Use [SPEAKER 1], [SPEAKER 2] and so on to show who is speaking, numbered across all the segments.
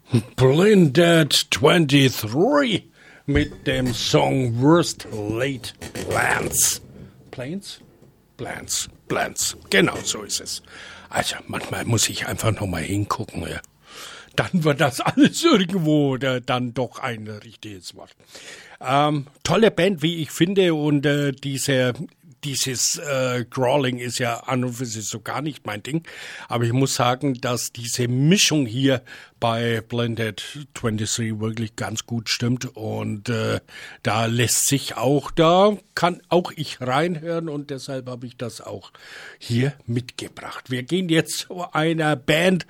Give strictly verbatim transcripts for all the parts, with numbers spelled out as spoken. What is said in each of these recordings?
[SPEAKER 1] Blinded twenty-three mit dem Song Worst Laid Plans. Planes? Plans. Plans. Genau so ist es. Also manchmal muss ich einfach nochmal hingucken. Ja. Dann wird das alles irgendwo da, dann doch ein richtiges Wort. Ähm, tolle Band, wie ich finde, und äh, diese... Dieses äh, Crawling ist ja an und für sich so gar nicht mein Ding. Aber ich muss sagen, dass diese Mischung hier bei Blinded twenty-three wirklich ganz gut stimmt. Und äh, da lässt sich auch, da kann auch ich reinhören. Und deshalb habe ich das auch hier mitgebracht. Wir gehen jetzt zu einer Band,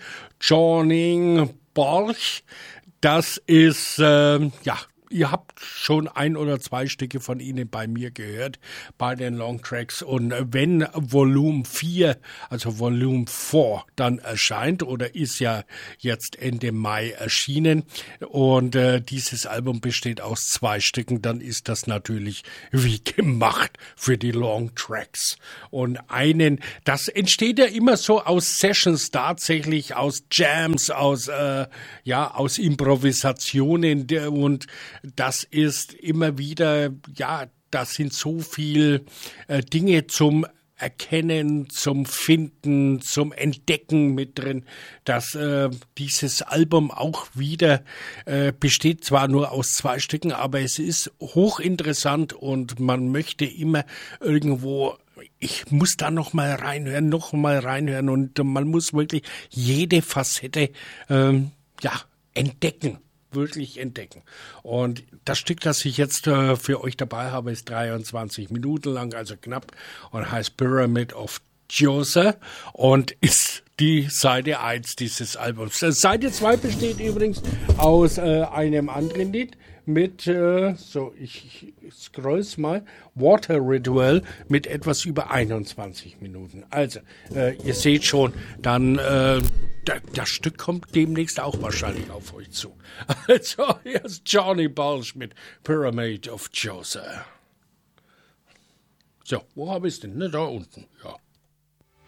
[SPEAKER 1] Johnny Balch. Das ist, äh, ja... Ihr habt schon ein oder zwei Stücke von ihnen bei mir gehört, bei den Long Tracks. Und wenn Volume vier, also Volume vier dann erscheint, oder ist ja jetzt Ende Mai erschienen, und äh, dieses Album besteht aus zwei Stücken, dann ist das natürlich wie gemacht für die Long Tracks. Und einen, das entsteht ja immer so aus Sessions tatsächlich, aus Jams, aus, äh, ja, aus Improvisationen, und das ist immer wieder, ja, das sind so viel äh, Dinge zum Erkennen, zum Finden, zum Entdecken mit drin, dass äh, dieses Album auch wieder äh, besteht, zwar nur aus zwei Stücken, aber es ist hochinteressant und man möchte immer irgendwo, ich muss da noch mal reinhören, noch mal reinhören, und man muss wirklich jede Facette ähm, ja entdecken. wirklich entdecken. Und das Stück, das ich jetzt äh, für euch dabei habe, ist dreiundzwanzig Minuten lang, also knapp, und heißt Pyramid of Djoser und ist die Seite eins dieses Albums. Seite zwei besteht übrigens aus äh, einem anderen Lied mit, äh, so ich, ich scroll's mal, Water Ritual mit etwas über einundzwanzig Minuten. Also, äh, ihr seht schon, dann äh, da, das Stück kommt demnächst auch wahrscheinlich auf euch zu. Also, hier ist Johnny Balch mit Pyramid of Djoser. So, wo habe ich es denn? Ne, da unten, ja.